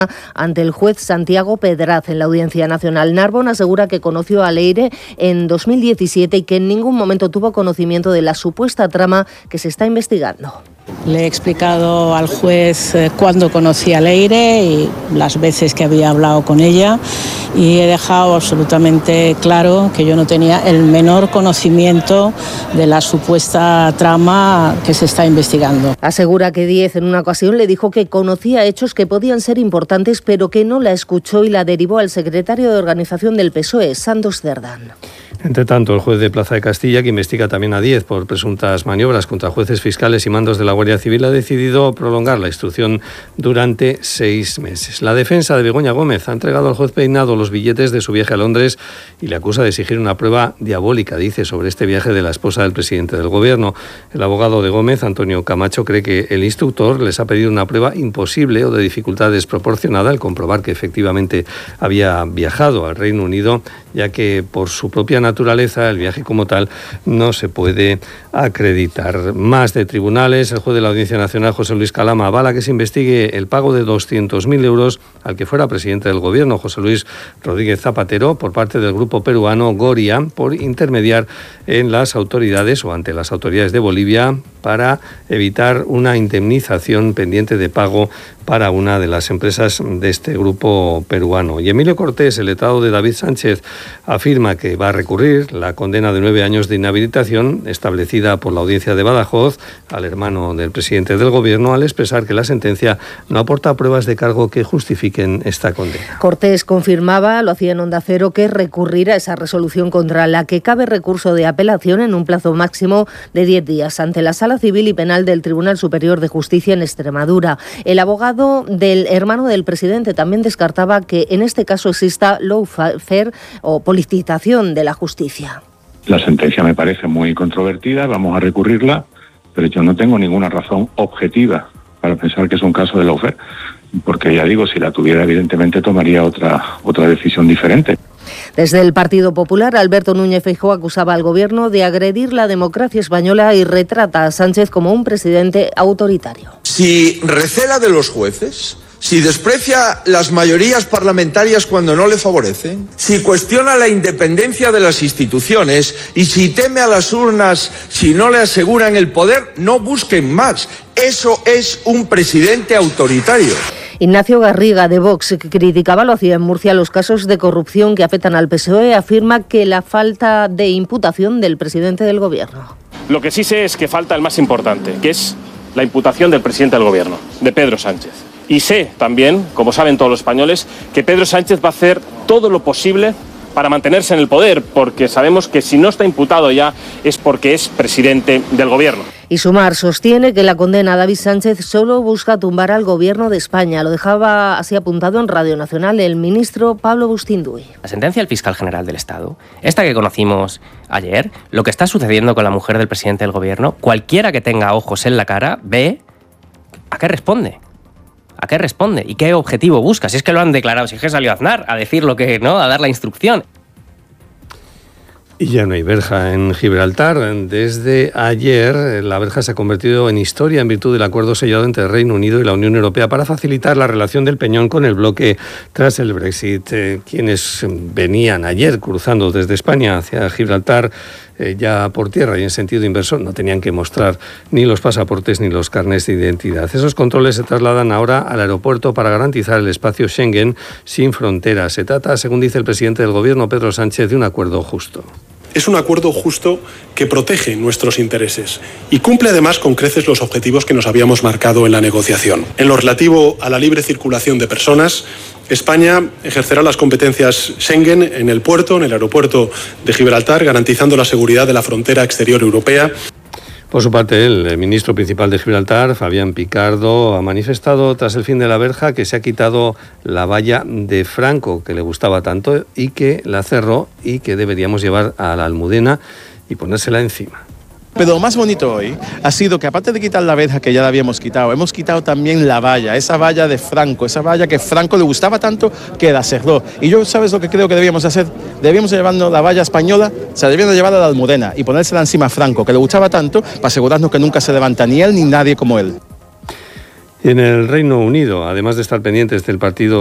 ante el juez Santiago Pedraz en la Audiencia Nacional. Narbon asegura que conoció a Leire en 2017 y que en ningún momento tuvo conocimiento de la supuesta trama que se está investigando. Le he explicado al juez cuándo conocí a Leire y las veces que había hablado con ella, y he dejado absolutamente claro que yo no tenía el menor conocimiento de la supuesta trama que se está investigando. Asegura que Díez en una ocasión le dijo que conocía hechos que podían ser importantes, pero que no la escuchó y la derivó al secretario de organización del PSOE, Santos Cerdán. Entre tanto, el juez de Plaza de Castilla, que investiga también a Díez por presuntas maniobras contra jueces fiscales y mandos de la Guardia Civil, ha decidido prolongar la instrucción durante 6 meses. La defensa de Begoña Gómez ha entregado al juez Peinado los billetes de su viaje a Londres y le acusa de exigir una prueba diabólica, dice, sobre este viaje de la esposa del presidente del Gobierno. El abogado de Gómez, Antonio Camacho, cree que el instructor les ha pedido una prueba imposible o de dificultad desproporcionada al comprobar que efectivamente había viajado al Reino Unido, ya que por su propia naturaleza el viaje como tal no se puede acreditar. Más de tribunales, el juez de la Audiencia Nacional, José Luis Calama, avala que se investigue el pago de 200.000 euros al que fuera presidente del Gobierno, José Luis Rodríguez Zapatero, por parte del grupo peruano Goria, por intermediar en las autoridades o ante las autoridades de Bolivia para evitar una indemnización pendiente de pago para una de las empresas de este grupo peruano. Y Emilio Cortés, el letrado de David Sánchez, afirma que va a recurrir la condena de 9 años de inhabilitación establecida por la Audiencia de Badajoz al hermano del presidente del Gobierno, al expresar que la sentencia no aporta pruebas de cargo que justifiquen esta condena. Cortés confirmaba, lo hacía en Onda Cero, que recurrirá a esa resolución contra la que cabe recurso de apelación en un plazo máximo de 10 días ante la Sala Civil y Penal del Tribunal Superior de Justicia en Extremadura. El abogado del hermano del presidente también descartaba que en este caso exista lawfare o politización de la justicia. La sentencia me parece muy controvertida, vamos a recurrirla, pero yo no tengo ninguna razón objetiva para pensar que es un caso de lawfare, porque ya digo, si la tuviera evidentemente tomaría otra decisión diferente. Desde el Partido Popular, Alberto Núñez Feijóo acusaba al Gobierno de agredir la democracia española y retrata a Sánchez como un presidente autoritario. Si recela de los jueces, si desprecia las mayorías parlamentarias cuando no le favorecen, si cuestiona la independencia de las instituciones y si teme a las urnas si no le aseguran el poder, no busquen más. Eso es un presidente autoritario. Ignacio Garriga, de Vox, que criticaba, lo hacía en Murcia, los casos de corrupción que afectan al PSOE, afirma que la falta de imputación del presidente del Gobierno. Lo que sí sé es que falta el más importante, que es la imputación del presidente del Gobierno, de Pedro Sánchez. Y sé también, como saben todos los españoles, que Pedro Sánchez va a hacer todo lo posible para mantenerse en el poder, porque sabemos que si no está imputado ya es porque es presidente del Gobierno. Y Sumar sostiene que la condena a David Sánchez solo busca tumbar al Gobierno de España. Lo dejaba así apuntado en Radio Nacional el ministro Pablo Bustinduy. La sentencia del fiscal general del Estado, esta que conocimos ayer, lo que está sucediendo con la mujer del presidente del Gobierno, cualquiera que tenga ojos en la cara ve a qué responde. ¿A qué responde? ¿Y qué objetivo busca? Si es que lo han declarado, si es que salió Aznar a decir lo que, ¿no? A dar la instrucción. Y ya no hay verja en Gibraltar. Desde ayer, la verja se ha convertido en historia en virtud del acuerdo sellado entre el Reino Unido y la Unión Europea para facilitar la relación del Peñón con el bloque tras el Brexit. Quienes venían ayer cruzando desde España hacia Gibraltar, ya por tierra y en sentido inverso, no tenían que mostrar ni los pasaportes ni los carnets de identidad. Esos controles se trasladan ahora al aeropuerto para garantizar el espacio Schengen sin fronteras. Se trata, según dice el presidente del Gobierno, Pedro Sánchez, de un acuerdo justo. Es un acuerdo justo que protege nuestros intereses y cumple además con creces los objetivos que nos habíamos marcado en la negociación. En lo relativo a la libre circulación de personas, España ejercerá las competencias Schengen en el puerto, en el aeropuerto de Gibraltar, garantizando la seguridad de la frontera exterior europea. Por su parte, el ministro principal de Gibraltar, Fabián Picardo, ha manifestado tras el fin de la verja que se ha quitado la valla de Franco, que le gustaba tanto, y que la cerró y que deberíamos llevar a la Almudena y ponérsela encima. Pero lo más bonito hoy ha sido que, aparte de quitar la verja que ya la habíamos quitado, hemos quitado también la valla, esa valla de Franco, esa valla que Franco le gustaba tanto que la cerró. Y yo, ¿sabes lo que creo que debíamos hacer? Debíamos llevarnos la valla española, se la debíamos llevar a la Almudena y ponérsela encima a Franco, que le gustaba tanto, para asegurarnos que nunca se levanta ni él ni nadie como él. En el Reino Unido, además de estar pendientes del partido